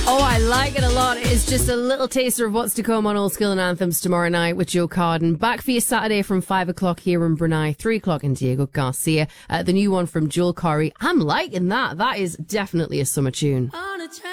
Oh, I like it a lot. It's just a little taster of what's to come on Old School and Anthems tomorrow night with Joe Carden. Back for you Saturday from 5 o'clock here in Brunei, 3 o'clock in Diego Garcia. The new one from Joel Corry. I'm liking that. That is definitely a summer tune.